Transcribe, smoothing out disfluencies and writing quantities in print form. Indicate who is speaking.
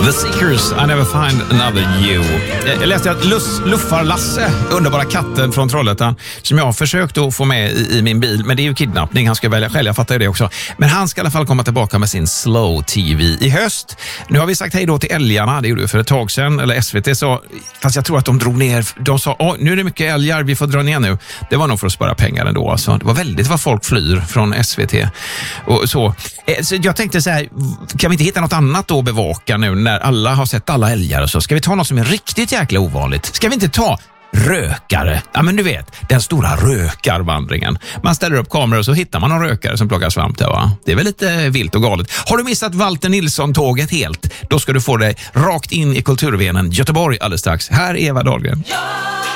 Speaker 1: The Seekers, I never find another you. Jag läste att Luffar-Lasse, underbara katten från Trollhättan, som jag har försökt att få med i min bil, men det är ju kidnappning, han ska välja själv, jag fattar ju det också. Men han ska i alla fall komma tillbaka med sin Slow TV i höst. Nu har vi sagt hej då till älgarna, det gjorde vi för ett tag sedan, eller SVT sa, fast jag tror att de drog ner, de sa, nu är det mycket älgar, vi får dra ner nu. Det var nog för att spara pengar ändå, alltså. Det var väldigt vad folk flyr från SVT och så. Så jag tänkte så här, kan vi inte hitta något annat då att bevaka nu när alla har sett alla älgar och så? Ska vi ta något som är riktigt jäkla ovanligt? Ska vi inte ta rökare? Ja, men du vet, den stora rökarvandringen. Man ställer upp kameror och så hittar man en rökare som plockar svamp där, va? Det är väl lite vilt och galet. Har du missat Walter Nilsson-tåget helt? Då ska du få dig rakt in i kulturvenen Göteborg alldeles strax. Här är Eva Dahlgren.